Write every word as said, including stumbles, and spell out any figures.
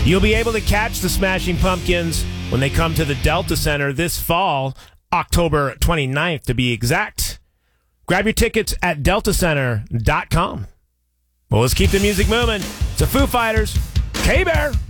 You'll be able to catch the Smashing Pumpkins when they come to the Delta Center this fall, October twenty-ninth to be exact. Grab your tickets at delta center dot com. Well, let's keep the music moving. It's the Foo Fighters, K-Bear.